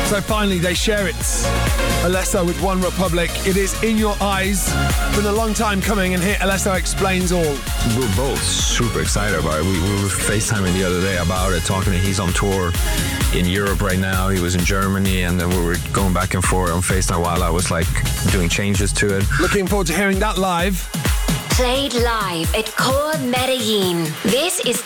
So finally, they share it. Alesso with One Republic. It is In Your Eyes. Been a long time coming, and here Alesso explains all. We're both super excited about it. We were FaceTiming the other day about it, talking. He's on tour in Europe right now. He was in Germany, and then we were going back and forth on FaceTime while I was like doing changes to it. Looking forward to hearing that live. Played live at Core Medellin. This is